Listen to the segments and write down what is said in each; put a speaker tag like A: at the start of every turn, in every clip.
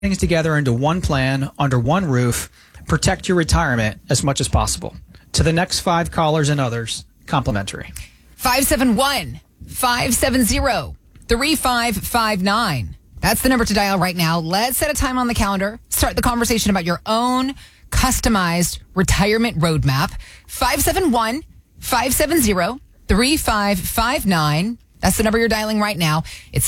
A: things together into one plan under one roof. Protect your retirement as much as possible. To the next 5 callers and others, complimentary.
B: 571-570-3559. That's the number to dial right now. Let's set a time on the calendar. Start the conversation about your own customized retirement roadmap. 571-570-3559. That's the number you're dialing right now. It's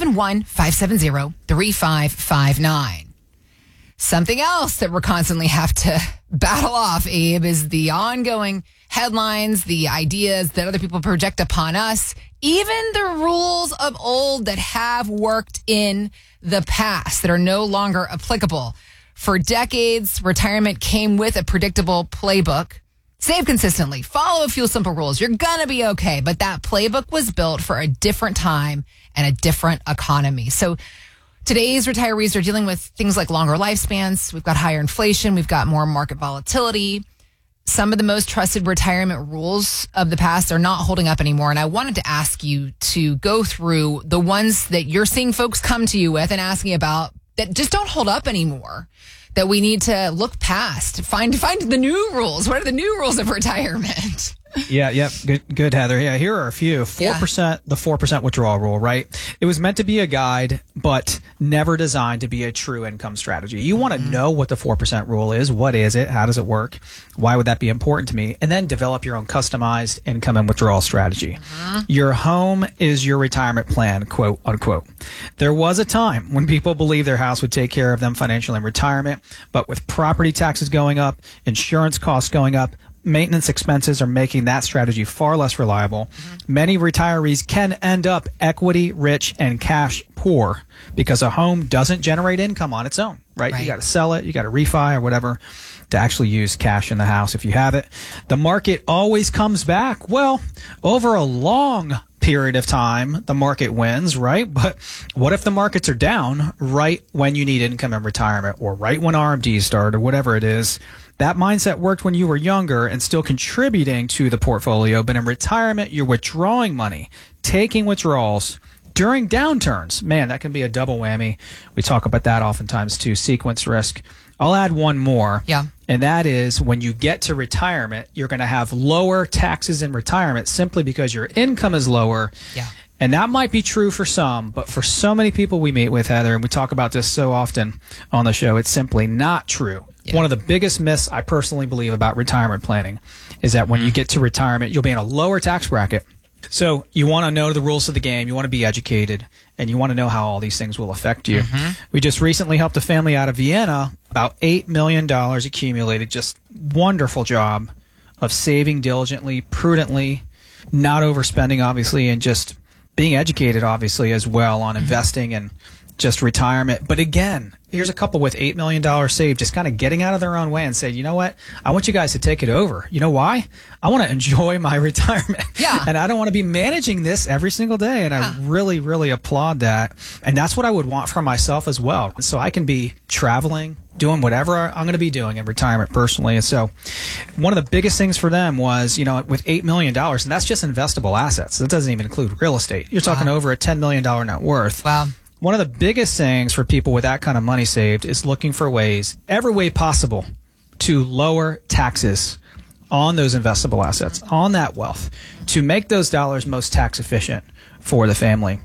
B: 571-570-3559. Something else that we're constantly have to battle off, Abe, is the ongoing headlines, the ideas that other people project upon us, even the rules of old that have worked in the past that are no longer applicable. For decades, retirement came with a predictable playbook. Save consistently, follow a few simple rules. You're going to be okay. But that playbook was built for a different time and a different economy. So today's retirees are dealing with things like longer lifespans. We've got higher inflation. We've got more market volatility. Some of the most trusted retirement rules of the past are not holding up anymore. And I wanted to ask you to go through the ones that you're seeing folks come to you with and asking about that just don't hold up anymore, that we need to look past, find the new rules. What are the new rules of retirement?
A: Yeah. Good, Heather. Yeah, here are a few. 4%, the 4% withdrawal rule, right? It was meant to be a guide, but never designed to be a true income strategy. You want to know what the 4% rule is. What is it? How does it work? Why would that be important to me? And then develop your own customized income and withdrawal strategy. Your home is your retirement plan, quote unquote. There was a time when people believed their house would take care of them financially in retirement, but with property taxes going up, insurance costs going up, maintenance expenses are making that strategy far less reliable. Many retirees can end up equity rich and cash poor because a home doesn't generate income on its own, right? You got to sell it, you got to refi or whatever to actually use cash in the house if you have it. The market always comes back. Well, over a long period of time, the market wins, right? But what if the markets are down right when you need income in retirement or right when RMDs start or whatever it is? That mindset worked when you were younger and still contributing to the portfolio, but in retirement, you're withdrawing money, taking withdrawals during downturns. Man, that can be a double whammy. We talk about that oftentimes too, sequence risk. I'll add one more.
B: Yeah.
A: And that is when you get to retirement, you're going to have lower taxes in retirement simply because your income is lower.
B: Yeah.
A: And that might be true for some, but for so many people we meet with, Heather, and we talk about this so often on the show, it's simply not true. Yeah. One of the biggest myths I personally believe about retirement planning is that when you get to retirement, you'll be in a lower tax bracket. So you want to know the rules of the game, you want to be educated, and you want to know how all these things will affect you. We just recently helped a family out of Vienna, about $8 million accumulated, just wonderful job of saving diligently, prudently, not overspending, obviously, and just being educated, obviously, as well on investing and just retirement. But again, here's a couple with $8 million saved, just kind of getting out of their own way and say, you know what? I want you guys to take it over. You know why? I want to enjoy my retirement.
B: Yeah.
A: And I don't want to be managing this every single day. And I really, really applaud that. And that's what I would want for myself as well. So I can be traveling, doing whatever I'm going to be doing in retirement personally. And so one of the biggest things for them was, you know, with $8 million, and that's just investable assets. That doesn't even include real estate. You're talking over a $10 million net worth.
B: Wow.
A: One of the biggest things for people with that kind of money saved is looking for ways, every way possible, to lower taxes on those investable assets, on that wealth, to make those dollars most tax efficient for the family.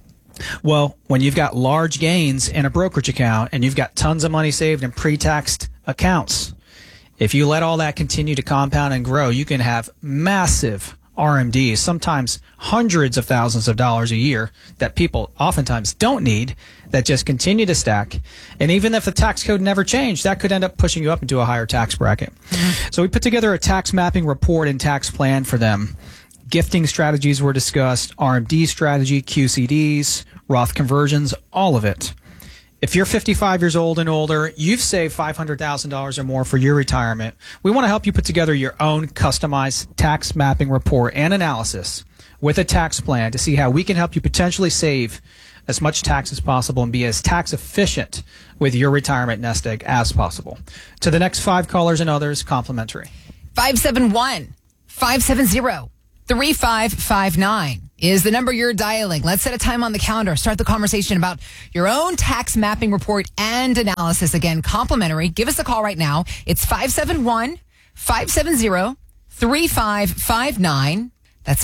A: Well, when you've got large gains in a brokerage account and you've got tons of money saved in pre-taxed accounts, if you let all that continue to compound and grow, you can have massive RMDs, sometimes hundreds of thousands of dollars a year that people oftentimes don't need, that just continue to stack. And even if the tax code never changed, that could end up pushing you up into a higher tax bracket. So we put together a tax mapping report and tax plan for them. Gifting strategies were discussed, RMD strategy, QCDs, Roth conversions, all of it. If you're 55 years old and older, you've saved $500,000 or more for your retirement. We want to help you put together your own customized tax mapping report and analysis with a tax plan to see how we can help you potentially save as much tax as possible and be as tax efficient with your retirement nest egg as possible. To the next 5 callers and others, complimentary.
B: 571-570-3559 is the number you're dialing. Let's set a time on the calendar. Start the conversation about your own tax mapping report and analysis. Again, complimentary. Give us a call right now. It's 571-570-3559. That's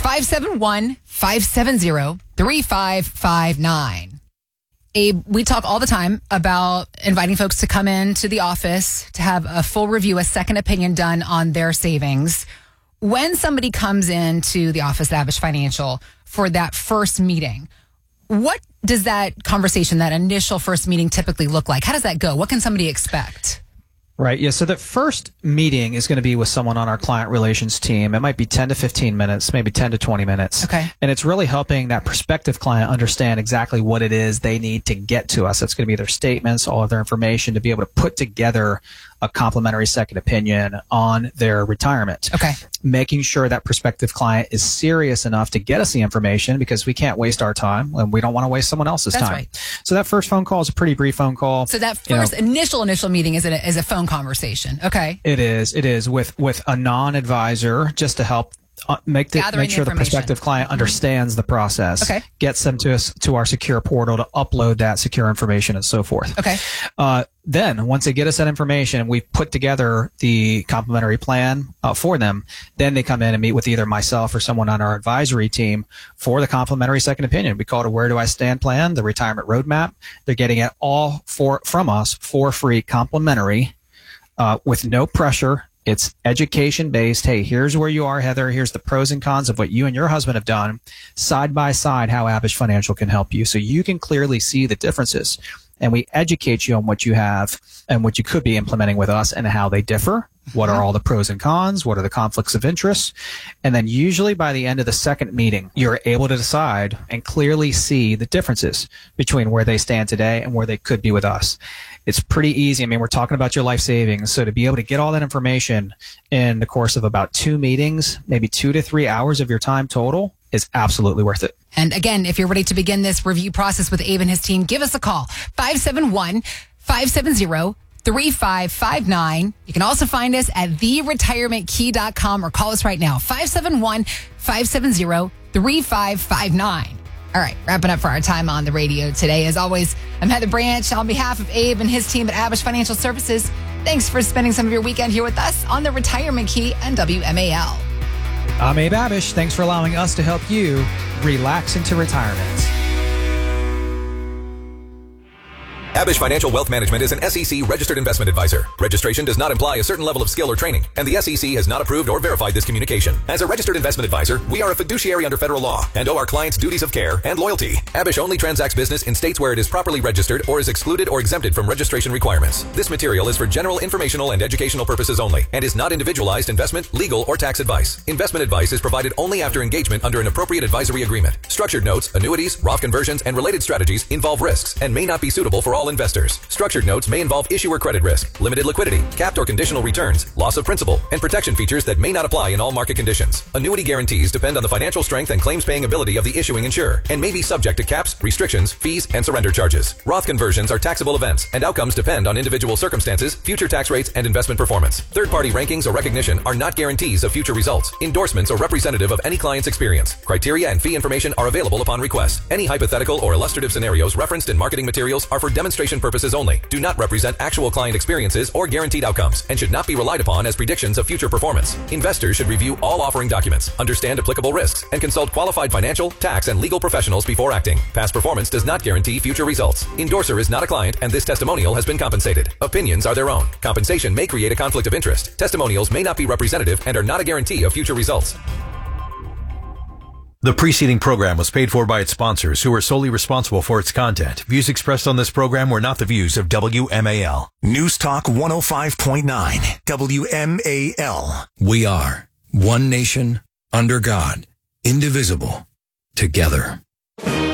B: 571-570-3559. Abe, we talk all the time about inviting folks to come into the office to have a full review, a second opinion done on their savings. When somebody comes into the office at Abish Financial for that first meeting, what does that conversation, that initial first meeting typically look like? How does that go? What can somebody expect?
A: Right. Yeah. So the first meeting is going to be with someone on our client relations team. It might be 10 to 15 minutes, maybe 10 to 20 minutes.
B: Okay.
A: And it's really helping that prospective client understand exactly what it is they need to get to us. It's going to be their statements, all of their information to be able to put together a complimentary second opinion on their retirement.
B: Okay.
A: Making sure that prospective client is serious enough to get us the information, because we can't waste our time and we don't want to waste someone else's
B: That's
A: time.
B: right.
A: So that first phone call is a pretty brief phone call.
B: So that first initial meeting is a phone conversation. Okay.
A: It is with a non-advisor, just to help make sure the prospective client understands the process.
B: Okay.
A: Gets them to our secure portal to upload that secure information and so forth.
B: Okay.
A: Then once they get us that information, we put together the complimentary plan for them. Then they come in and meet with either myself or someone on our advisory team for the complimentary second opinion. We call it a Where Do I Stand plan, the retirement roadmap. They're getting it all from us for free, complimentary, with no pressure. It's education based. Hey, here's where you are, Heather. Here's the pros and cons of what you and your husband have done, side by side, how Abish Financial can help you, so you can clearly see the differences. And we educate you on what you have and what you could be implementing with us and how they differ. What are all the pros and cons? What are the conflicts of interest? And then usually by the end of the second meeting, you're able to decide and clearly see the differences between where they stand today and where they could be with us. It's pretty easy. I mean, we're talking about your life savings. So to be able to get all that information in the course of about 2 meetings, maybe 2 to 3 hours of your time total, is absolutely worth it.
B: And again, if you're ready to begin this review process with Abe and his team, give us a call. 571-570-3559. You can also find us at theretirementkey.com or call us right now. 571-570-3559. All right, wrapping up for our time on the radio today. As always, I'm Heather Branch on behalf of Abe and his team at Abish Financial Services. Thanks for spending some of your weekend here with us on the Retirement Key and WMAL.
A: I'm Abe Abish. Thanks for allowing us to help you relax into retirement.
C: Abish Financial Wealth Management is an SEC registered investment advisor. Registration does not imply a certain level of skill or training, and the SEC has not approved or verified this communication. As a registered investment advisor, we are a fiduciary under federal law and owe our clients duties of care and loyalty. Abish only transacts business in states where it is properly registered or is excluded or exempted from registration requirements. This material is for general informational and educational purposes only and is not individualized investment, legal, or tax advice. Investment advice is provided only after engagement under an appropriate advisory agreement. Structured notes, annuities, Roth conversions, and related strategies involve risks and may not be suitable for all investors. Structured notes may involve issuer credit risk, limited liquidity, capped or conditional returns, loss of principal, and protection features that may not apply in all market conditions. Annuity guarantees depend on the financial strength and claims-paying ability of the issuing insurer and may be subject to caps, restrictions, fees, and surrender charges. Roth conversions are taxable events, and outcomes depend on individual circumstances, future tax rates, and investment performance. Third-party rankings or recognition are not guarantees of future results. Endorsements are representative of any client's experience. Criteria and fee information are available upon request. Any hypothetical or illustrative scenarios referenced in marketing materials are for demonstration purposes only, do not represent actual client experiences or guaranteed outcomes, and should not be relied upon as predictions of future performance. Investors should review all offering documents, understand applicable risks, and consult qualified financial, tax, and legal professionals before acting. Past performance does not guarantee future results. Endorser is not a client, and this testimonial has been compensated. Opinions are their own. Compensation may create a conflict of interest. Testimonials may not be representative and are not a guarantee of future results.
D: The preceding program was paid for by its sponsors, who are solely responsible for its content. Views expressed on this program were not the views of WMAL.
E: News Talk 105.9 WMAL.
F: We are one nation, under God, indivisible, together.